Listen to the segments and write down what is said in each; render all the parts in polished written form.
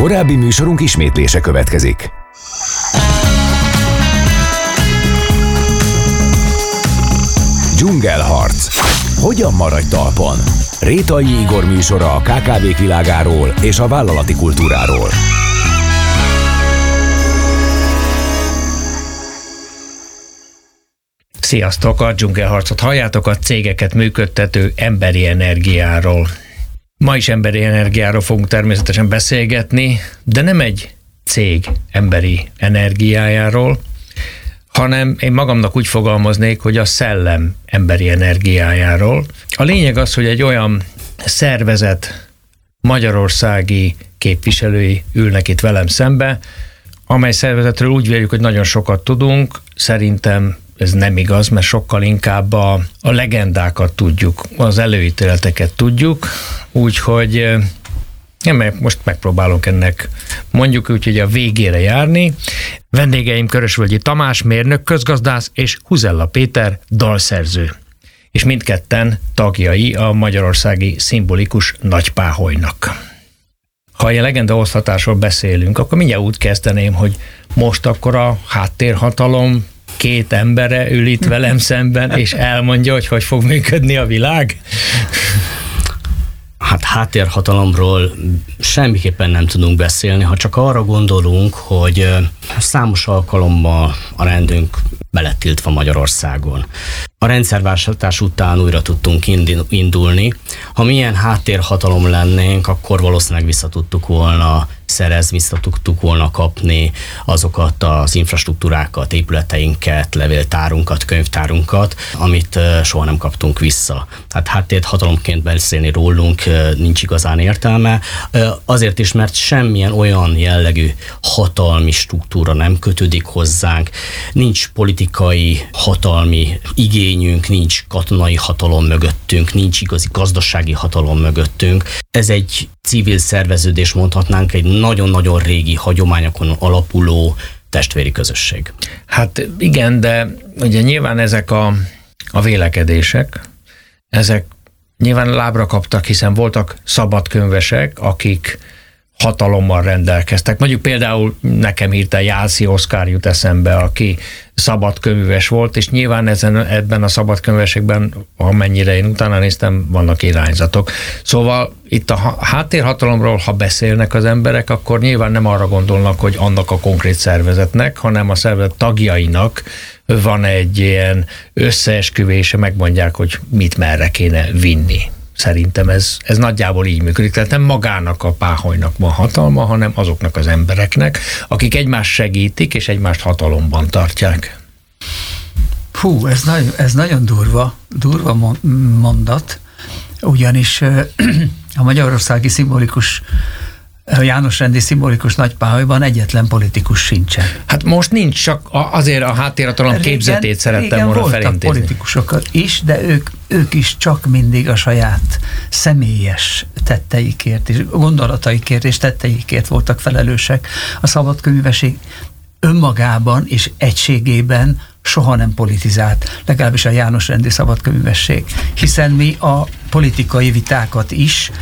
Korábbi műsorunk ismétlése következik. Dzsungelharc. Hogyan maradj talpon? Rétai Igor műsora a KKV-k világáról és a vállalati kultúráról. Sziasztok! A Dzsungelharcot halljátok, a cégeket működtető emberi energiáról. Ma is emberi energiáról fogunk természetesen beszélgetni, de nem egy cég emberi energiájáról, hanem én magamnak úgy fogalmaznék, hogy a szellem emberi energiájáról. A lényeg az, hogy egy olyan szervezet magyarországi képviselői ülnek itt velem szembe, amely szervezetről úgy véljük, hogy nagyon sokat tudunk. Szerintem ez nem igaz, mert sokkal inkább a legendákat tudjuk, az előítéleteket tudjuk, úgyhogy most megpróbálunk ennek mondjuk úgy, hogy a végére járni. Vendégeim Körösvölgyi Tamás, mérnök közgazdász, és Huzella Péter, dalszerző. És mindketten tagjai a magyarországi szimbolikus Nagypáholynak. Ha ilyen legendaosztatásról beszélünk, akkor mindjárt úgy kezdeném, hogy most akkor a háttérhatalom két embere ül itt velem szemben, és elmondja, hogy fog működni a világ? Hát háttérhatalomról semmiképpen nem tudunk beszélni, ha csak arra gondolunk, hogy számos alkalommal a rendünk be lett tiltva Magyarországon. A rendszerváltás után újra tudtunk indulni. Ha milyen háttérhatalom lennénk, akkor valószínűleg vissza tudtuk volna szerezni, vissza tudtuk volna kapni azokat az infrastruktúrákat, épületeinket, levéltárunkat, könyvtárunkat, amit soha nem kaptunk vissza. Tehát háttérhatalomként beszélni rólunk nincs igazán értelme. Azért is, mert semmilyen olyan jellegű hatalmi struktúra nem kötődik hozzánk, nincs politikai hatalmi igényünk, nincs katonai hatalom mögöttünk, nincs igazi gazdasági hatalom mögöttünk. Ez egy civil szerveződés, mondhatnánk, egy nagyon-nagyon régi hagyományokon alapuló testvéri közösség. Hát igen, de ugye nyilván ezek a vélekedések, ezek nyilván lábra kaptak, hiszen voltak szabadkönyvesek, akik hatalommal rendelkeztek. Mondjuk például nekem hirtelen Jászi Oszkár jut eszembe, aki szabadkönyves volt, és nyilván ebben a szabadkönyvesekben, amennyire én utána néztem, vannak irányzatok. Szóval itt a háttérhatalomról, ha beszélnek az emberek, akkor nyilván nem arra gondolnak, hogy annak a konkrét szervezetnek, hanem a szervezet tagjainak van egy ilyen összeesküvése, megmondják, hogy mit merre kéne vinni. Szerintem ez nagyjából így működik. Tehát nem magának a páholynak van hatalma, hanem azoknak az embereknek, akik egymást segítik, és egymást hatalomban tartják. Hú, ez nagyon durva mondat, ugyanis a magyarországi szimbolikus, János-rendi szimbolikus Nagypáholyban egyetlen politikus sincsen. Hát most nincs, csak azért a háttérhatalom képzetét szerettem volna felintézni. Voltak politikusokat is, de ők is csak mindig a saját személyes tetteikért, és gondolataikért és tetteikért voltak felelősek. A szabadkönyvesség önmagában és egységében soha nem politizált, legalábbis a János-rendi szabadkönyvesség, hiszen mi a politikai vitákat is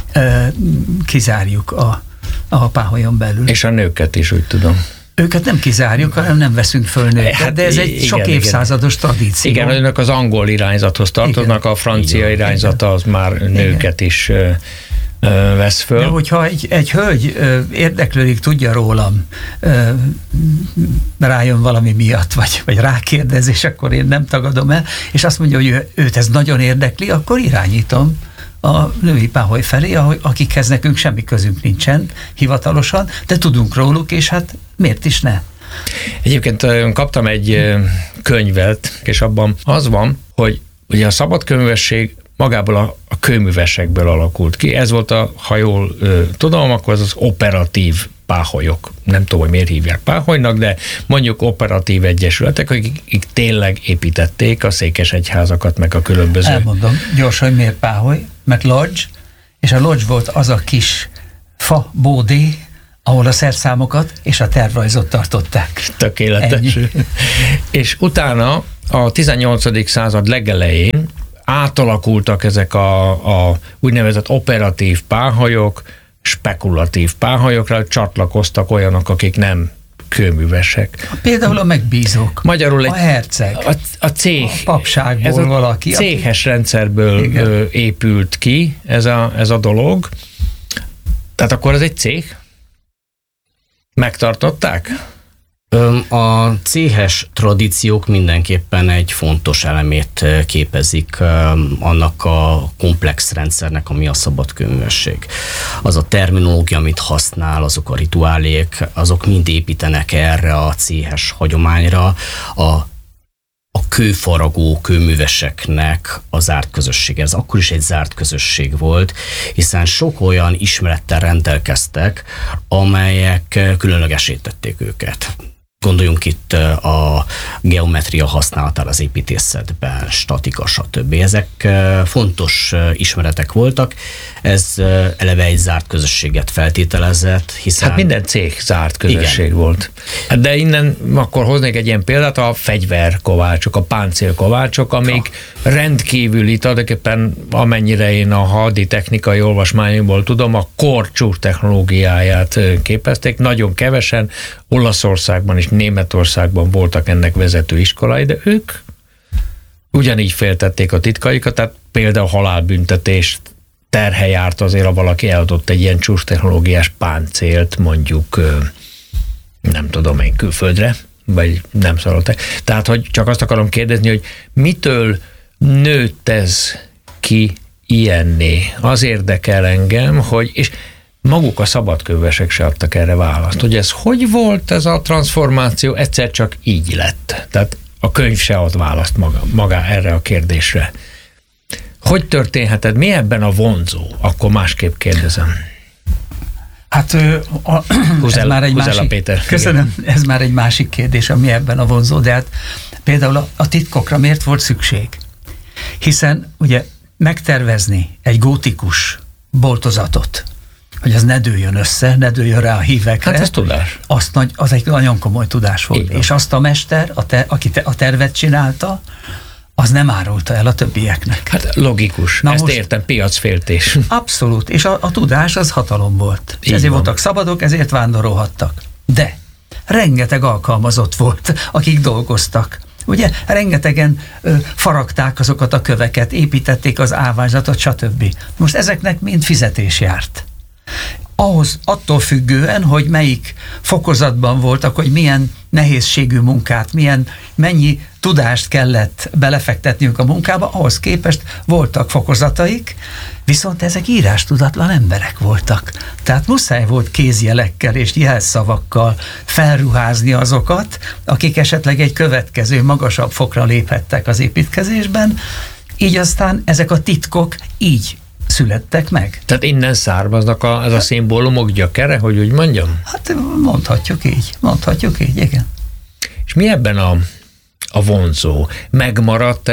kizárjuk a páholyon belül. És a nőket is, úgy tudom. Őket nem kizárjuk, hanem nem veszünk föl nőket, hát de ez egy sok évszázados tradíció. Igen, önök az angol irányzathoz tartoznak, a francia irányzata az már nőket is vesz föl. De hogyha egy hölgy érdeklődik, tudja rólam, rájön valami miatt, vagy rákérdez, és akkor én nem tagadom el, és azt mondja, hogy őt ez nagyon érdekli, akkor irányítom a női páholy felé, akikhez nekünk semmi közünk nincsen hivatalosan, de tudunk róluk, és hát miért is ne? Egyébként kaptam egy könyvet, és abban az van, hogy ugye a szabadkönyvesség magából a kőművesekből alakult ki. Ez volt ha jól tudom, akkor az operatív páholyok. Nem tudom, hogy miért hívják páholynak, de mondjuk operatív egyesületek, akik tényleg építették a székesegyházakat, meg a különböző... Elmondom gyorsan, hogy miért páholy, mert lodge, és a lodge volt az a kis fa bódé, ahol a szerszámokat és a tervrajzot tartották. Tökéletes. És utána a 18. század legelején átalakultak ezek a úgynevezett operatív páholyok spekulatív pálhajókra csatlakoztak olyanok, akik nem kőművesek. Például a megbízók, magyarul a herceg, a cég, a papságból ez a valaki. Céhes rendszerből épült ki ez a dolog. Tehát akkor ez egy cég? Megtartották? A céhes tradíciók mindenképpen egy fontos elemét képezik annak a komplex rendszernek, ami a szabadkőművesség. Az a terminológia, amit használ, azok a rituálék, azok mind építenek erre a céhes hagyományra, a kőfaragó kőműveseknek a zárt közösség. Ez akkor is egy zárt közösség volt, hiszen sok olyan ismerettel rendelkeztek, amelyek különlegesítették őket. Gondoljunk itt a geometria használatára az építészetben, statika, stb. Ezek fontos ismeretek voltak. Ez eleve egy zárt közösséget feltételezett, hiszen... Hát minden cég zárt közösség igen. volt. De innen akkor hoznék egy ilyen példát, a fegyverkovácsok, a páncélkovácsok, amik rendkívüli, tulajdonképpen amennyire én a hadi technikai olvasmányokból tudom, a korcsú technológiáját képezték. Nagyon kevesen Olaszországban és Németországban voltak ennek vezető iskolái, de ők ugyanígy féltették a titkaikat, tehát például halálbüntetést terhe járt azért, ha valaki eladott egy ilyen csúcs technológiás páncélt, mondjuk nem tudom én, külföldre, vagy nem szóltak. Tehát, hogy csak azt akarom kérdezni, hogy mitől nőtt ez ki ilyenné? Az érdekel engem, hogy, és maguk a szabadkőművesek se adtak erre választ, hogy ez hogy volt ez a transformáció, egyszer csak így lett. Tehát a könyv se ad választ maga erre a kérdésre. Hogy történhetett? Mi ebben a vonzó? Akkor másképp kérdezem. Hát ez már egy másik, Péter. Köszönöm, ez már egy másik kérdés, ami ebben a vonzó, de hát például a titkokra miért volt szükség? Hiszen ugye megtervezni egy gótikus boltozatot, hogy az ne dőljön össze, ne dőljön rá a hívekre. Hát ez tudás. Az egy nagyon komoly tudás volt. És azt a mester, aki a tervet csinálta, az nem árulta el a többieknek. Hát logikus. Ezt most értem, piacféltés. Abszolút. És a tudás az hatalom volt. Ezért voltak szabadok, ezért vándorolhattak. De rengeteg alkalmazott volt, akik dolgoztak. Ugye, rengetegen faragták azokat a köveket, építették az áványzatot, stb. Most ezeknek mind fizetés járt. Attól függően, hogy melyik fokozatban voltak, hogy milyen nehézségű munkát, mennyi tudást kellett belefektetniük a munkába, ahhoz képest voltak fokozataik, viszont ezek írástudatlan emberek voltak. Tehát muszáj volt kézjelekkel és jelszavakkal felruházni azokat, akik esetleg egy következő, magasabb fokra léphettek az építkezésben, így aztán ezek a titkok így születtek meg. Tehát innen származnak ez a szimbólumok gyökere, hogy úgy mondjam? Hát mondhatjuk így, igen. És mi ebben a vonzó? Megmaradt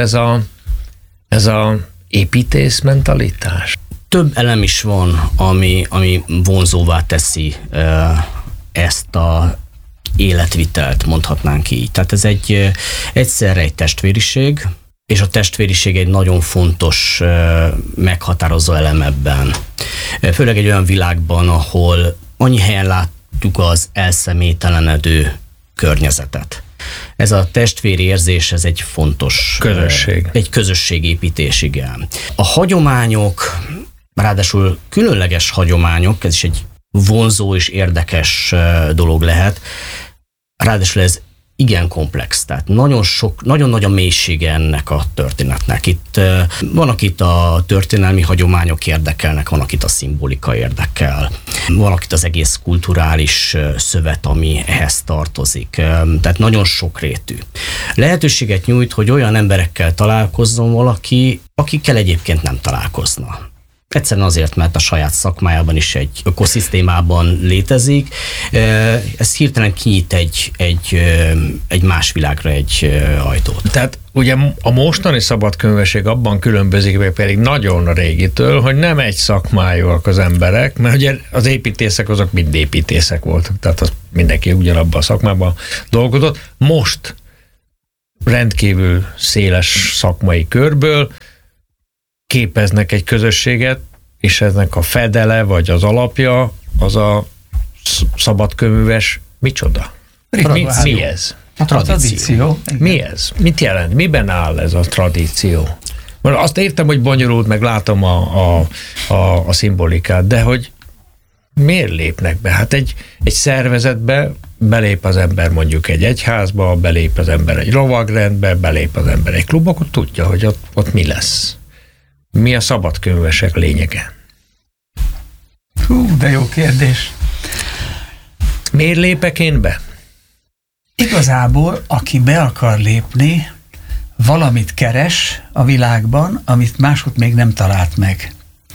ez a építész mentalitás? Több elem is van, ami vonzóvá teszi ezt a életvitelt, mondhatnánk így. Tehát ez egyszerre egy testvériség, és a testvériség egy nagyon fontos meghatározó elem ebben. Főleg egy olyan világban, ahol annyi helyen látjuk az elszemélytelenedő környezetet. Ez a testvéri érzés, ez egy fontos közösség. Egy közösségépítés, igen. A hagyományok, ráadásul különleges hagyományok, ez is egy vonzó és érdekes dolog lehet. Ráadásul ez igen komplex, tehát nagyon nagy a mélysége ennek a történetnek. Itt van, akit a történelmi hagyományok érdekelnek, van, akit a szimbolika érdekel, van, akit az egész kulturális szövet, ami ehhez tartozik. Tehát nagyon sokrétű. Lehetőséget nyújt, hogy olyan emberekkel találkozzon valaki, akikkel egyébként nem találkozna. Egyszerűen azért, mert a saját szakmájában is egy ökoszisztémában létezik. Ez hirtelen kinyit egy más világra egy ajtót. Tehát ugye a mostani szabadkőművesség abban különbözik meg pedig nagyon régitől, hogy nem egy szakmájúak az emberek, mert ugye az építészek azok mind építészek voltak, tehát az mindenki ugyanabban a szakmában dolgozott. Most rendkívül széles szakmai körből képeznek egy közösséget, és ennek a fedele, vagy az alapja, az a szabadkőműves micsoda? Mi ez? A tradíció. Mi ez? Mit jelent? Miben áll ez a tradíció? Azt értem, hogy bonyolult, meg látom a szimbolikát, de hogy miért lépnek be? Hát egy szervezetbe belép az ember mondjuk egy egyházba, belép az ember egy lovagrendbe, belép az ember egy klubba, akkor tudja, hogy ott mi lesz. Mi a szabadkőművesek lényege? Hú, de jó kérdés. Miért lépek én be? Igazából, aki be akar lépni, valamit keres a világban, amit máshogy még nem talált meg.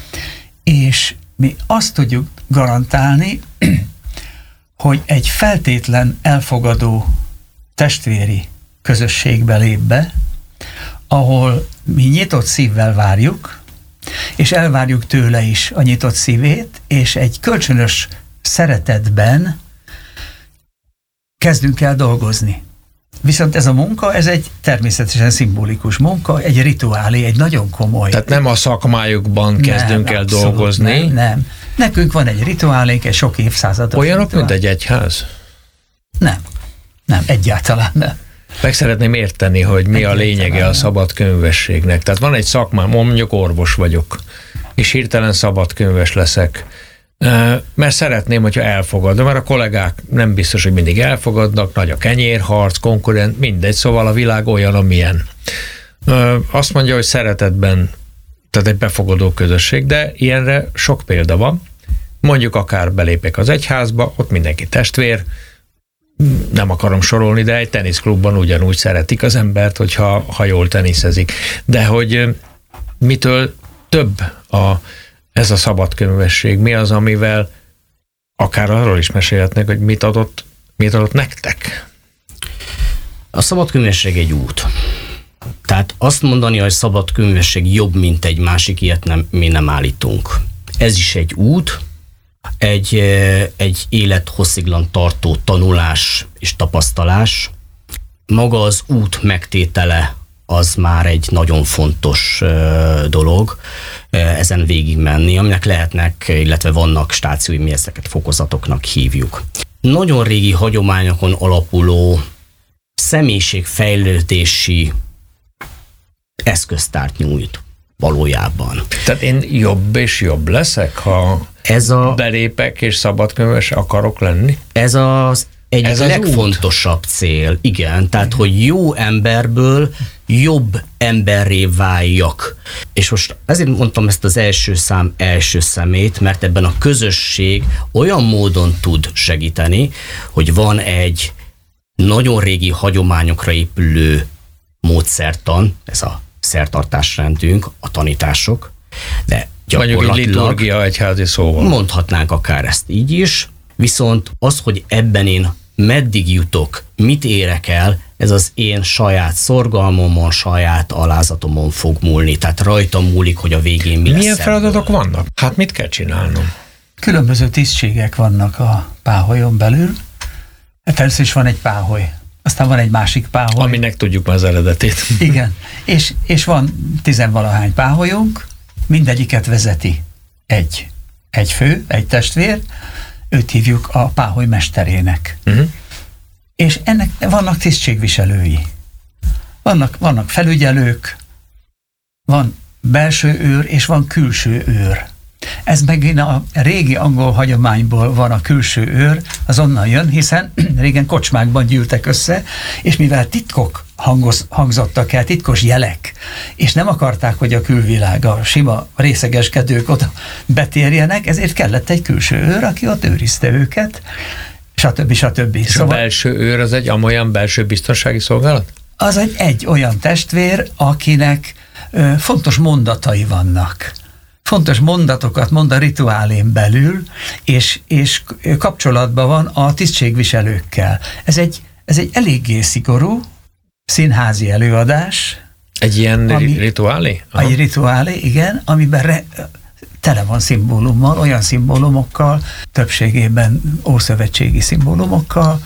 És mi azt tudjuk garantálni, hogy egy feltétlen elfogadó testvéri közösségbe lép be, ahol mi nyitott szívvel várjuk, és elvárjuk tőle is a nyitott szívét, és egy kölcsönös szeretetben kezdünk el dolgozni. Viszont ez a munka, ez egy természetesen szimbolikus munka, egy rituálé, egy nagyon komoly. Tehát nem a szakmájukban kezdünk el dolgozni. Nem. Nekünk van egy rituálénk, egy sok évszázados. Olyanok, mint egy egyház? Nem, egyáltalán nem. Meg szeretném érteni, hogy mi a lényege a szabadkőművességnek. Tehát van egy szakmám, mondjuk orvos vagyok, és hirtelen szabadkőműves leszek, mert szeretném, hogyha elfogadom, mert a kollégák nem biztos, hogy mindig elfogadnak, nagy a kenyérharc, konkurent, mindegy, szóval a világ olyan, amilyen. Azt mondja, hogy szeretetben, tehát egy befogadó közösség, de ilyenre sok példa van. Mondjuk akár belépek az egyházba, ott mindenki testvér, nem akarom sorolni, de egy teniszklubban ugyanúgy szeretik az embert, ha jól teniszezik. De hogy mitől több ez a szabadkőművesség, mi az, amivel akár arról is mesélhetnek, hogy mit adott nektek? A szabadkőművesség egy út. Tehát azt mondani, hogy szabadkőművesség jobb, mint egy másik, ilyet mi nem állítunk. Ez is egy út, egy élethossziglan tartó tanulás és tapasztalás. Maga az út megtétele az már egy nagyon fontos dolog, ezen végig menni, aminek lehetnek, illetve vannak stációi, mi ezeket fokozatoknak hívjuk. Nagyon régi hagyományokon alapuló személyiségfejlődési eszköztárt nyújt valójában. Tehát én jobb és jobb leszek, ha belépek és szabadkőműves akarok lenni? Ez az egyik legfontosabb cél, igen, tehát hogy jó emberből jobb emberré váljak. És most ezért mondtam ezt az első szemét, mert ebben a közösség olyan módon tud segíteni, hogy van egy nagyon régi hagyományokra épülő módszertan, ez a szertartásrendünk, a tanítások, de gyakorlatilag mondjuk liturgia egyházi szóval. Mondhatnánk akár ezt így is, viszont az, hogy ebben én meddig jutok, mit érek el, ez az én saját szorgalmomon, saját alázatomon fog múlni. Tehát rajtam múlik, hogy a végén mi lesz. Milyen feladatok vannak? Hát mit kell csinálnom? Különböző tisztségek vannak a páholyon belül. Hát először is van egy páholy. Aztán van egy másik páholy. Aminek tudjuk már az eredetét. Igen. És van 10-valahány páholyunk, mindegyiket vezeti egy fő, egy testvér, őt hívjuk a páholy mesterének. És ennek vannak tisztségviselői. Vannak felügyelők, van belső őr, és van külső őr. Ez megint a régi angol hagyományból van a külső őr, az onnan jön, hiszen régen kocsmákban gyűltek össze, és mivel titkok hangzottak el, titkos jelek, és nem akarták, hogy a külvilág, a sima részegeskedők oda betérjenek, ezért kellett egy külső őr, aki ott őrizte őket, stb. És szóval a belső őr az egy amolyan belső biztonsági szolgálat? Az egy olyan testvér, akinek fontos mondatai vannak. Fontos mondatokat mond a rituálén belül, és kapcsolatban van a tisztségviselőkkel. Ez egy eléggé szigorú színházi előadás. Egy ilyen rituálé? Aha. Egy rituálé, igen, amiben tele van szimbólummal, olyan szimbólumokkal, többségében ószövetségi szimbólumokkal,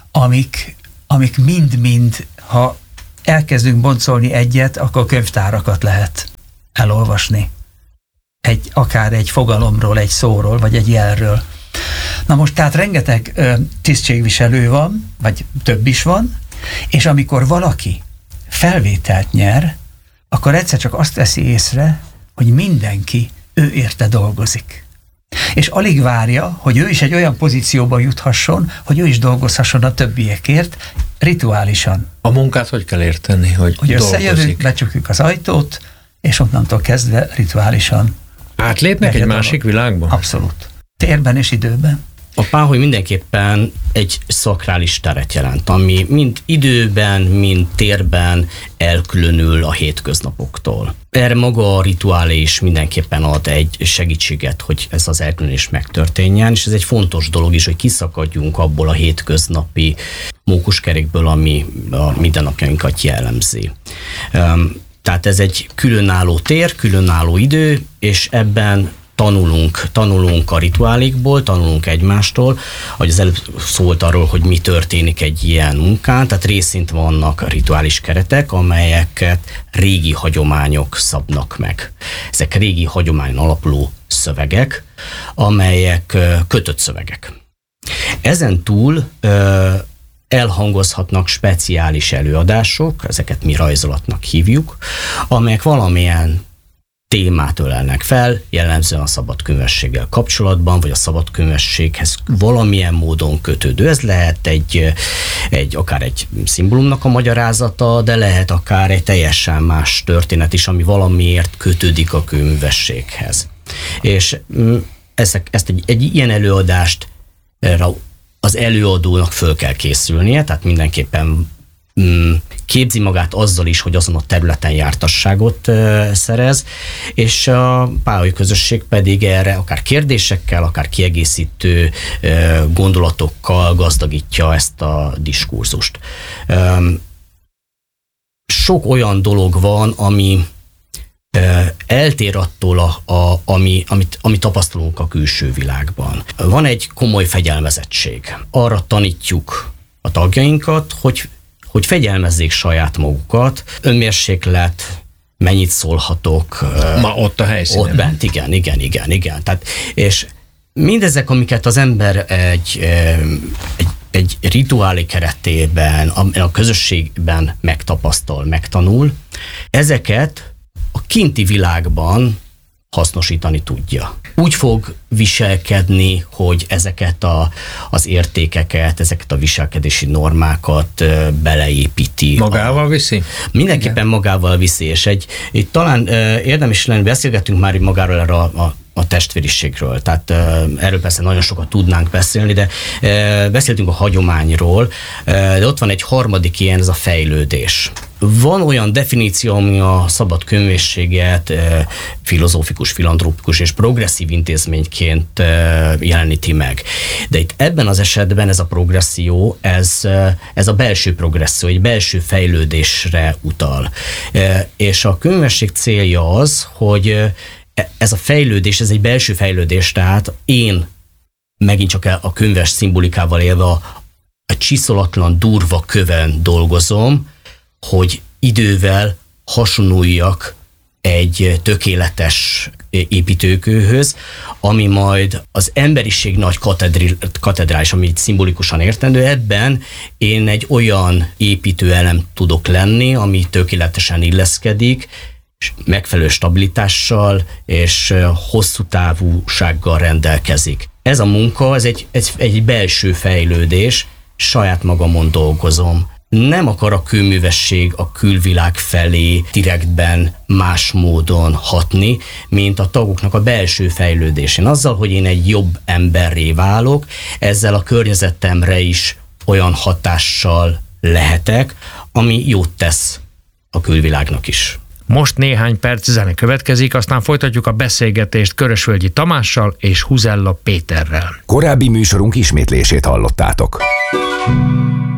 amik mind-mind, ha elkezdünk boncolni egyet, akkor könyvtárakat lehet elolvasni. akár egy fogalomról, egy szóról, vagy egy jelről. Na most tehát rengeteg tisztségviselő van, vagy több is van, és amikor valaki felvételt nyer, akkor egyszer csak azt veszi észre, hogy mindenki ő érte dolgozik. És alig várja, hogy ő is egy olyan pozícióba juthasson, hogy ő is dolgozhasson a többiekért, rituálisan. A munkát hogy kell érteni, hogy összejövünk, becsukjuk az ajtót, és onnantól kezdve rituálisan. Átlépnek egy másik világba? Abszolút. Térben és időben. A páholy mindenképpen egy szakrális teret jelent, ami mind időben, mind térben elkülönül a hétköznapoktól. Erre maga a rituálé is mindenképpen ad egy segítséget, hogy ez az elkülönés megtörténjen, és ez egy fontos dolog is, hogy kiszakadjunk abból a hétköznapi mókuskerékből, ami a mindennapjainkat jellemzi. Tehát ez egy különálló tér, különálló idő, és ebben tanulunk a rituálékból, tanulunk egymástól, ahogy az előbb szólt arról, hogy mi történik egy ilyen munkán, tehát részint vannak rituális keretek, amelyeket régi hagyományok szabnak meg. Ezek régi hagyományon alapuló szövegek, amelyek kötött szövegek. Ezen túl elhangozhatnak speciális előadások, ezeket mi rajzolatnak hívjuk, amelyek valamilyen témát ölelnek fel, jellemzően a szabadkönyvességgel kapcsolatban, vagy a szabadkönyvességhez valamilyen módon kötődő. Ez lehet akár egy szimbólumnak a magyarázata, de lehet akár egy teljesen más történet is, ami valamiért kötődik a könyvességhez. És ezt egy ilyen előadást az előadónak föl kell készülnie, tehát mindenképpen képzi magát azzal is, hogy azon a területen jártasságot szerez, és a páholy közösség pedig erre akár kérdésekkel, akár kiegészítő gondolatokkal gazdagítja ezt a diskurzust. Sok olyan dolog van, ami eltér attól, amit tapasztalunk a külső világban. Van egy komoly fegyelmezettség. Arra tanítjuk a tagjainkat, hogy fegyelmezzék saját magukat, önmérséklet, mennyit szólhatok. Ma ott a helyszínen. Ott bent, igen. Tehát, és mindezek, amiket az ember egy rituálé keretében, a közösségben megtapasztal, megtanul, ezeket a kinti világban hasznosítani tudja. Úgy fog viselkedni, hogy ezeket az értékeket, ezeket a viselkedési normákat beleépíti. Magával viszi? Mindenképpen magával viszi, és itt talán érdemes lenne, beszélgetünk már magáról erre a testvériségről, tehát erről persze nagyon sokat tudnánk beszélni, de beszéltünk a hagyományról, de ott van egy harmadik ilyen, ez a fejlődés. Van olyan definíció, ami a szabad könyvészséget filozófikus, filantrópikus és progresszív intézményként jeleníti meg. De itt ebben az esetben ez a progresszió, ez a belső progresszió, egy belső fejlődésre utal. És a könyvészség célja az, hogy ez a fejlődés, ez egy belső fejlődés, tehát én megint csak a könyves szimbolikával élve a csiszolatlan, durva köven dolgozom, hogy idővel hasonluljak egy tökéletes építőkőhöz, ami majd az emberiség nagy katedrális, ami szimbolikusan értendő, ebben én egy olyan építőelem tudok lenni, ami tökéletesen illeszkedik, megfelelő stabilitással és hosszú távúsággal rendelkezik. Ez a munka, ez egy belső fejlődés, saját magamon dolgozom. Nem akar a kőművesség a külvilág felé direktben más módon hatni, mint a tagoknak a belső fejlődésén. Azzal, hogy én egy jobb emberré válok, ezzel a környezetemre is olyan hatással lehetek, ami jót tesz a külvilágnak is. Most néhány perc zene következik, aztán folytatjuk a beszélgetést Körösvölgyi Tamással és Huzella Péterrel. Korábbi műsorunk ismétlését hallottátok.